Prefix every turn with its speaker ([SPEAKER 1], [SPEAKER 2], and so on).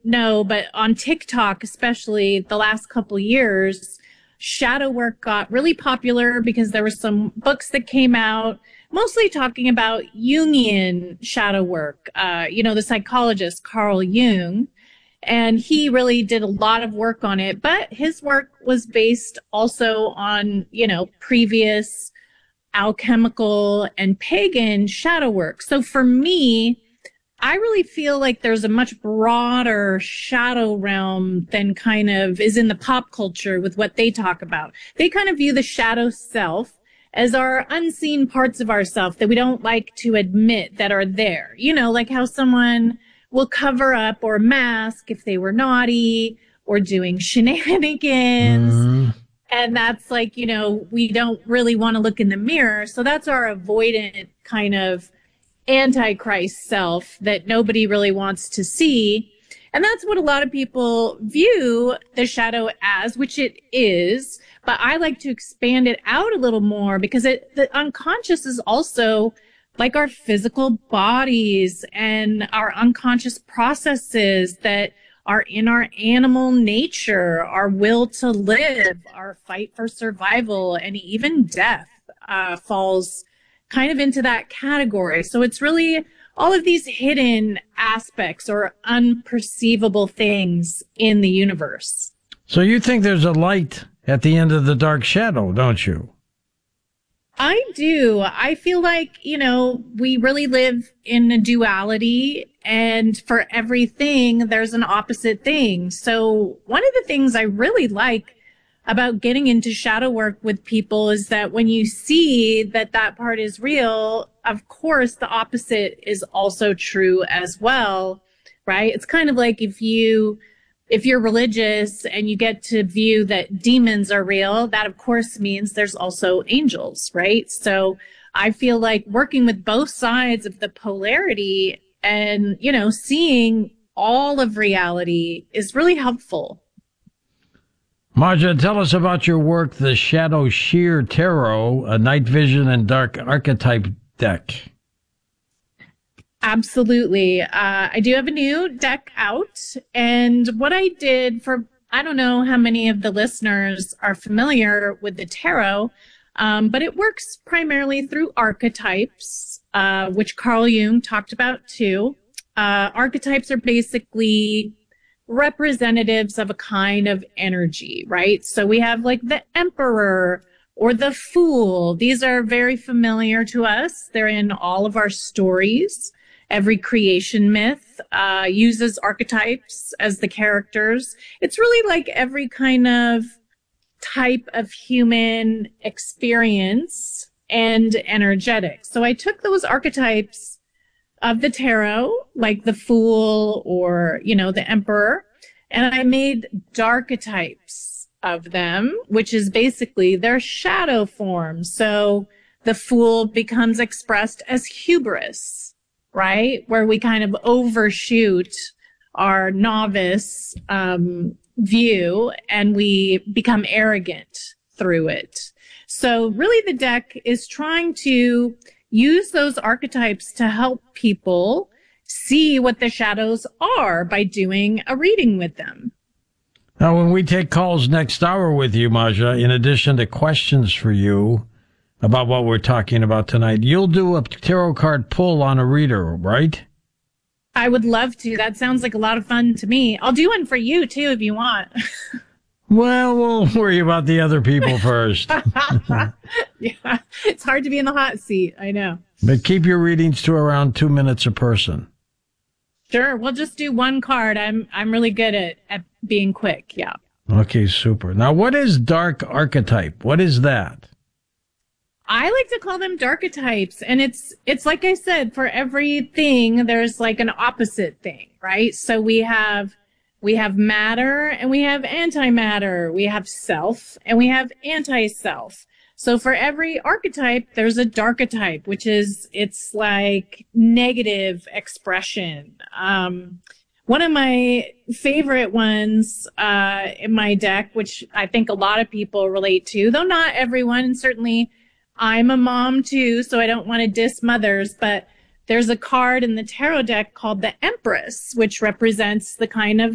[SPEAKER 1] know, but on TikTok, especially the last couple years, shadow work got really popular because there were some books that came out mostly talking about Jungian shadow work. The psychologist Carl Jung, and he really did a lot of work on it, but his work was based also on, previous alchemical and pagan shadow work. So for me, I really feel like there's a much broader shadow realm than kind of is in the pop culture with what they talk about. They kind of view the shadow self as our unseen parts of ourself that we don't like to admit that are there. Like how someone will cover up or mask if they were naughty or doing shenanigans. Mm-hmm. And that's like, we don't really want to look in the mirror. So that's our avoidant kind of antichrist self that nobody really wants to see. And that's what a lot of people view the shadow as, which it is. But I like to expand it out a little more because the unconscious is also like our physical bodies and our unconscious processes that are in our animal nature, our will to live, our fight for survival, and even death falls kind of into that category. So it's really all of these hidden aspects or unperceivable things in the universe.
[SPEAKER 2] So you think there's a light at the end of the dark shadow, don't you?
[SPEAKER 1] I do. I feel like, we really live in a duality, and for everything, there's an opposite thing. So one of the things I really like about getting into shadow work with people is that when you see that part is real, of course, the opposite is also true as well, right? It's kind of like if you're religious and you get to view that demons are real, that of course means there's also angels, right? So I feel like working with both sides of the polarity and, seeing all of reality is really helpful.
[SPEAKER 2] Marja, tell us about your work, the Shadow Sheer Tarot, a night vision and dark archetype deck.
[SPEAKER 1] Absolutely. I do have a new deck out, and what I did I don't know how many of the listeners are familiar with the tarot, but it works primarily through archetypes, which Carl Jung talked about too. Archetypes are basically representatives of a kind of energy, right? So we have like the Emperor or the Fool. These are very familiar to us. They're in all of our stories. Every creation myth uses archetypes as the characters. It's really like every kind of type of human experience and energetic. So I took those archetypes of the tarot, like the Fool or, the Emperor, and I made darketypes of them, which is basically their shadow form. So the Fool becomes expressed as hubris, right? Where we kind of overshoot our novice view and we become arrogant through it. So really the deck is trying to use those archetypes to help people see what the shadows are by doing a reading with them.
[SPEAKER 2] Now, when we take calls next hour with you, Marja, in addition to questions for you about what we're talking about tonight, you'll do a tarot card pull on a reader, right?
[SPEAKER 1] I would love to. That sounds like a lot of fun to me. I'll do one for you, too, if you want.
[SPEAKER 2] Well, we'll worry about the other people first.
[SPEAKER 1] Yeah, it's hard to be in the hot seat. I know.
[SPEAKER 2] But keep your readings to around 2 minutes a person.
[SPEAKER 1] Sure. We'll just do one card. I'm really good at being quick. Yeah.
[SPEAKER 2] Okay, super. Now, what is dark archetype? What is that?
[SPEAKER 1] I like to call them darketypes. And it's like I said, for everything, there's like an opposite thing, right? So we have matter and we have antimatter. We have self and we have anti-self. So for every archetype, there's a darketype, which is, it's like negative expression. One of my favorite ones in my deck, which I think a lot of people relate to, though not everyone, and certainly I'm a mom too, so I don't want to diss mothers, but there's a card in the tarot deck called the Empress, which represents the kind of